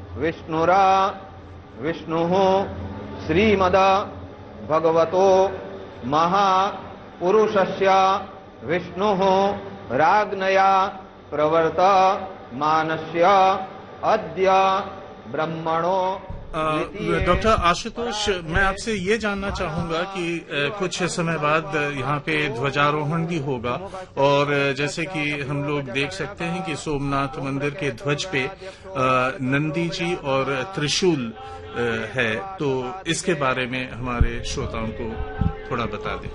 विष्णुरा विष्णुः श्रीमद भगवतो महापुरुषस्य विष्णुः राज्ञया प्रवर्तमानस्य अद्य ब्रह्मणो। डॉक्टर आशुतोष, मैं आपसे ये जानना चाहूंगा कि कुछ समय बाद यहाँ पे ध्वजारोहण भी होगा और जैसे कि हम लोग देख सकते हैं कि सोमनाथ मंदिर के ध्वज पे नंदी जी और त्रिशूल है, तो इसके बारे में हमारे श्रोताओं को थोड़ा बता दें।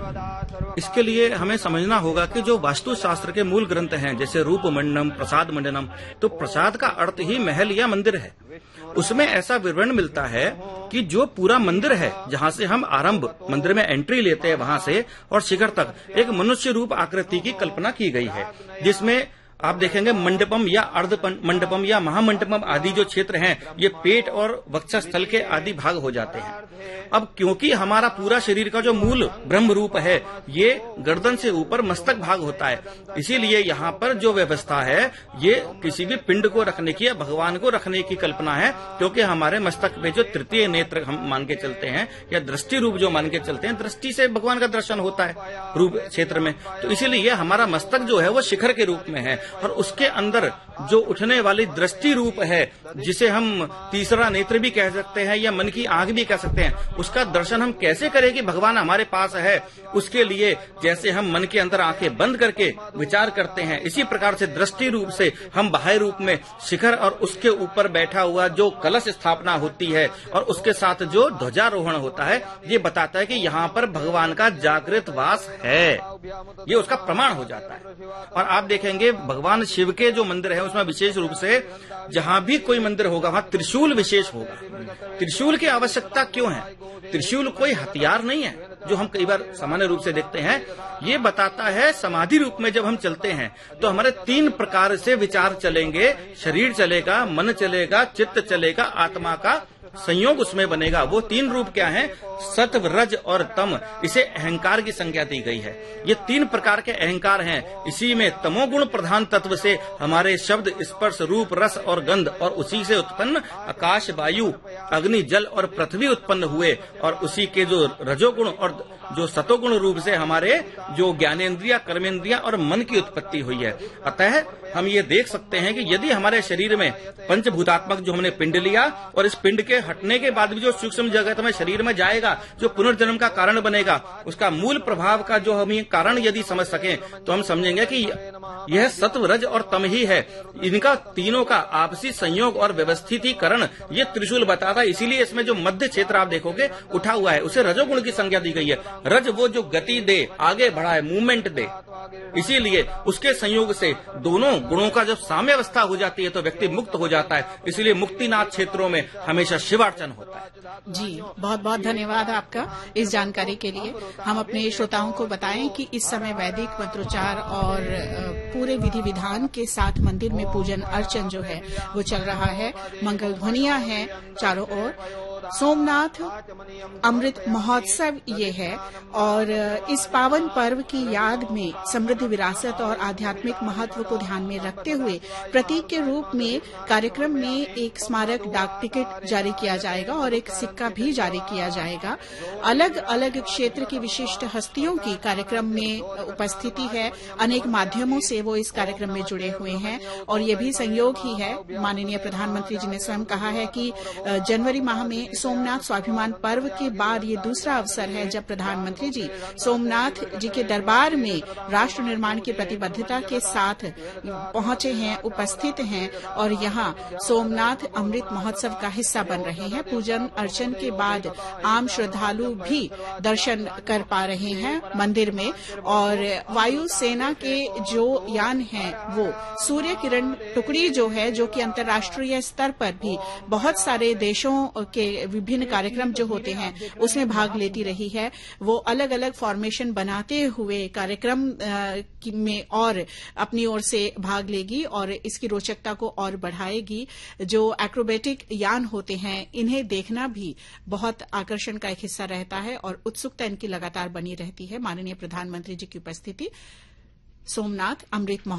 इसके लिए हमें समझना होगा कि जो वास्तुशास्त्र के मूल ग्रंथ हैं, जैसे रूप मंडनम, प्रसाद मंडनम, तो प्रसाद का अर्थ ही महल या मंदिर है। उसमें ऐसा विवरण मिलता है कि जो पूरा मंदिर है, जहाँ से हम आरंभ मंदिर में एंट्री लेते हैं, वहाँ से और शिखर तक एक मनुष्य रूप आकृति की कल्पना की गई है, जिसमें आप देखेंगे मंडपम या अर्ध मंडपम या महामंडपम आदि जो क्षेत्र हैं, ये पेट और वक्षस्थल के आदि भाग हो जाते हैं। अब क्योंकि हमारा पूरा शरीर का जो मूल ब्रह्म रूप है, ये गर्दन से ऊपर मस्तक भाग होता है, इसीलिए यहाँ पर जो व्यवस्था है ये किसी भी पिंड को रखने की या भगवान को रखने की कल्पना है, क्योंकि हमारे मस्तक में जो तृतीय नेत्र हम मान के चलते हैं या दृष्टि रूप जो मान के चलते हैं, दृष्टि से भगवान का दर्शन होता है रूप क्षेत्र में, तो इसीलिए हमारा मस्तक जो है वो शिखर के रूप में है और उसके अंदर जो उठने वाली दृष्टि रूप है, जिसे हम तीसरा नेत्र भी कह सकते हैं या मन की आंख भी कह सकते हैं, उसका दर्शन हम कैसे करें कि भगवान हमारे पास है। उसके लिए जैसे हम मन के अंदर आंखें बंद करके विचार करते हैं, इसी प्रकार से दृष्टि रूप से हम बाह्य रूप में शिखर और उसके ऊपर बैठा हुआ जो कलश स्थापना होती है और उसके साथ जो ध्वजारोहण होता है, ये बताता है कि यहाँ पर भगवान का जागृत वास है, ये उसका प्रमाण हो जाता है। और आप देखेंगे भगवान शिव के जो मंदिर है उसमें विशेष रूप से जहाँ भी कोई मंदिर होगा वहाँ त्रिशूल विशेष होगा। त्रिशूल की आवश्यकता क्यों है? त्रिशूल कोई हथियार नहीं है जो हम कई बार सामान्य रूप से देखते हैं, ये बताता है समाधि रूप में जब हम चलते हैं तो हमारे 3 प्रकार से विचार चलेंगे, शरीर चलेगा, मन चलेगा, चित्त चलेगा, आत्मा का संयोग उसमें बनेगा। वो 3 रूप क्या हैं? सत्व, रज और तम। इसे अहंकार की संज्ञा दी गई है। ये 3 प्रकार के अहंकार हैं। इसी में तमोगुण प्रधान तत्व से हमारे शब्द, स्पर्श, रूप, रस और गंध, और उसी से उत्पन्न आकाश, वायु, अग्नि, जल और पृथ्वी उत्पन्न हुए, और उसी के जो रजोगुण और जो सतोगुण रूप से हमारे जो ज्ञानेन्द्रिया, कर्मेंद्रिया और मन की उत्पत्ति हुई है। अतः हम ये देख सकते हैं कि यदि हमारे शरीर में पंचभूतात्मक जो हमने पिंड लिया और इस पिंड के हटने के बाद भी जो सूक्ष्म जगत में शरीर में जाएगा, जो पुनर्जन्म का कारण बनेगा, उसका मूल प्रभाव का जो हम ये कारण यदि समझ सकें तो हम समझेंगे कि यह सत्व, रज और तम ही है। इनका तीनों का आपसी संयोग और व्यवस्थितीकरण ये त्रिशूल बताता है। इसीलिए इसमें जो मध्य क्षेत्र आप देखोगे उठा हुआ है, उसे रजोगुण की संज्ञा दी गई है। रज वो जो गति दे, आगे बढ़ाए, मूवमेंट दे, इसीलिए उसके संयोग से दोनों गुणों का जब साम्यावस्था हो जाती है तो व्यक्ति मुक्त हो जाता है। इसलिए मुक्तिनाथ क्षेत्रों में हमेशा शिवार्चन होता है। जी, बहुत बहुत धन्यवाद आपका इस जानकारी के लिए। हम अपने श्रोताओं को बताएं कि इस समय वैदिक मंत्रोच्चार और पूरे विधि विधान के साथ मंदिर में पूजन अर्चन जो है वो चल रहा है। मंगल ध्वनियां हैं चारों ओर। सोमनाथ अमृत महोत्सव ये है और इस पावन पर्व की याद में समृद्ध विरासत और आध्यात्मिक महत्व को ध्यान में रखते हुए प्रतीक के रूप में कार्यक्रम में एक स्मारक डाक टिकट जारी किया जाएगा और एक सिक्का भी जारी किया जाएगा। अलग अलग क्षेत्र की विशिष्ट हस्तियों की कार्यक्रम में उपस्थिति है। अनेक माध्यमों से वो इस कार्यक्रम में जुड़े हुए हैं और ये भी संयोग ही है। माननीय प्रधानमंत्री जी ने स्वयं कहा है कि जनवरी माह में सोमनाथ स्वाभिमान पर्व के बाद ये दूसरा अवसर है जब प्रधानमंत्री जी सोमनाथ जी के दरबार में राष्ट्र निर्माण की प्रतिबद्धता के साथ पहुंचे हैं, उपस्थित हैं और यहाँ सोमनाथ अमृत महोत्सव का हिस्सा बन रहे हैं। पूजन अर्चन के बाद आम श्रद्धालु भी दर्शन कर पा रहे हैं मंदिर में। और वायु सेना के जो यान हैं वो सूर्य किरण टुकड़ी जो है, जो कि अंतर्राष्ट्रीय स्तर पर भी बहुत सारे देशों के विभिन्न कार्यक्रम जो होते हैं उसमें भाग लेती रही है, वो अलग अलग फॉर्मेशन बनाते हुए कार्यक्रम में और अपनी ओर से भाग लेगी और इसकी रोचकता को और बढ़ाएगी। जो एक्रोबेटिक यान होते हैं इन्हें देखना भी बहुत आकर्षण का एक हिस्सा रहता है और उत्सुकता इनकी लगातार बनी रहती है। माननीय प्रधानमंत्री जी की उपस्थिति सोमनाथ अमृत